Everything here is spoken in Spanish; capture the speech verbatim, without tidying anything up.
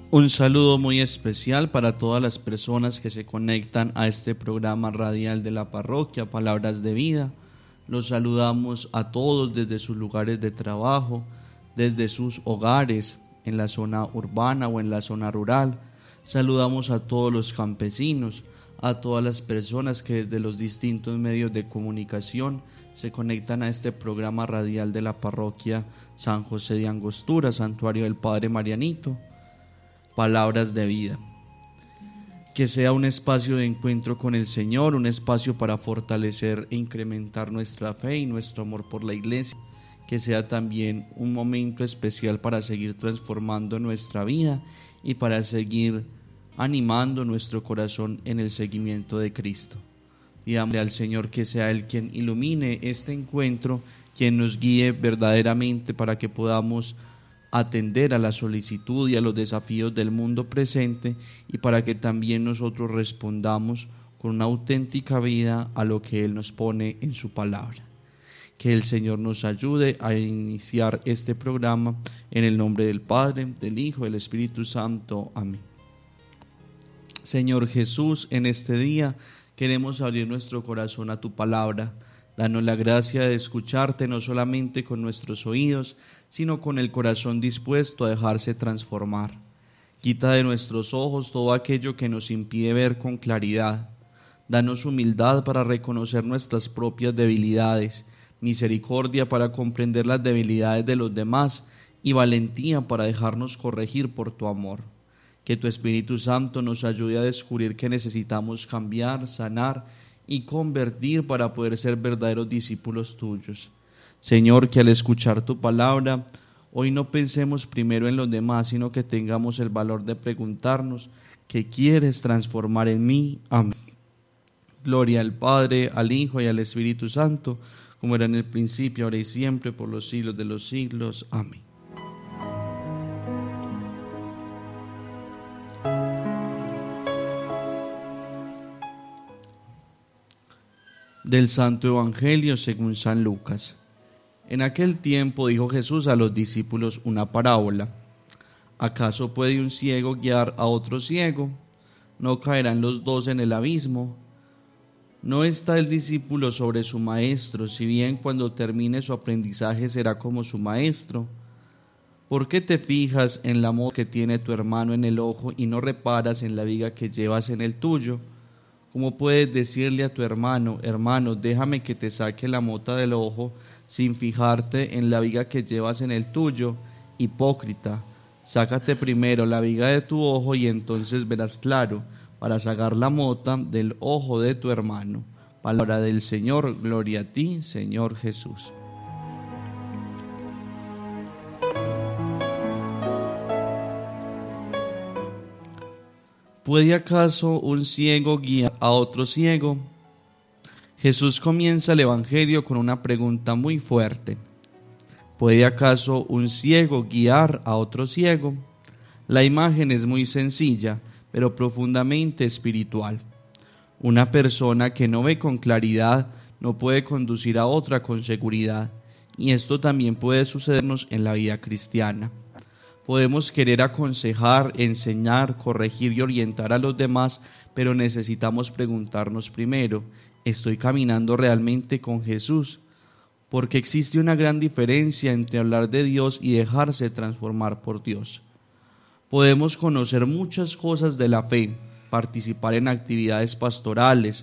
Un saludo muy especial para todas las personas que se conectan a este programa radial de la parroquia, Palabras de Vida. Los saludamos a todos desde sus lugares de trabajo, desde sus hogares, en la zona urbana o en la zona rural. Saludamos a todos los campesinos, a todas las personas que desde los distintos medios de comunicación se conectan a este programa radial de la parroquia San José de Angostura, Santuario del Padre Marianito. Palabras de Vida. Que sea un espacio de encuentro con el Señor, un espacio para fortalecer e incrementar nuestra fe y nuestro amor por la Iglesia. Que sea también un momento especial para seguir transformando nuestra vida y para seguir animando nuestro corazón en el seguimiento de Cristo. Digámosle al Señor que sea Él quien ilumine este encuentro, quien nos guíe verdaderamente para que podamos atender a la solicitud y a los desafíos del mundo presente y para que también nosotros respondamos con una auténtica vida a lo que Él nos pone en su palabra. Que el Señor nos ayude a iniciar este programa en el nombre del Padre, del Hijo y del Espíritu Santo. Amén. Señor Jesús, en este día queremos abrir nuestro corazón a tu palabra. Danos la gracia de escucharte no solamente con nuestros oídos, sino con el corazón dispuesto a dejarse transformar. Quita de nuestros ojos todo aquello que nos impide ver con claridad. Danos humildad para reconocer nuestras propias debilidades, misericordia para comprender las debilidades de los demás y valentía para dejarnos corregir por tu amor. Que tu Espíritu Santo nos ayude a descubrir que necesitamos cambiar, sanar y convertir para poder ser verdaderos discípulos tuyos. Señor, que al escuchar tu palabra, hoy no pensemos primero en los demás, sino que tengamos el valor de preguntarnos, ¿qué quieres transformar en mí? Amén. Gloria al Padre, al Hijo y al Espíritu Santo, como era en el principio, ahora y siempre, por los siglos de los siglos. Amén. Del Santo Evangelio según San Lucas. En aquel tiempo dijo Jesús a los discípulos una parábola. ¿Acaso puede un ciego guiar a otro ciego? ¿No caerán los dos en el abismo? ¿No está el discípulo sobre su maestro, si bien cuando termine su aprendizaje será como su maestro? ¿Por qué te fijas en la mota que tiene tu hermano en el ojo y no reparas en la viga que llevas en el tuyo? ¿Cómo puedes decirle a tu hermano, hermano, déjame que te saque la mota del ojo, sin fijarte en la viga que llevas en el tuyo? Hipócrita, sácate primero la viga de tu ojo y entonces verás claro para sacar la mota del ojo de tu hermano. Palabra del Señor, gloria a ti, Señor Jesús. ¿Puede acaso un ciego guiar a otro ciego? Jesús comienza el Evangelio con una pregunta muy fuerte. ¿Puede acaso un ciego guiar a otro ciego? La imagen es muy sencilla, pero profundamente espiritual. Una persona que no ve con claridad no puede conducir a otra con seguridad, y esto también puede sucedernos en la vida cristiana. Podemos querer aconsejar, enseñar, corregir y orientar a los demás, pero necesitamos preguntarnos primero, ¿estoy caminando realmente con Jesús? Porque existe una gran diferencia entre hablar de Dios y dejarse transformar por Dios. Podemos conocer muchas cosas de la fe, participar en actividades pastorales,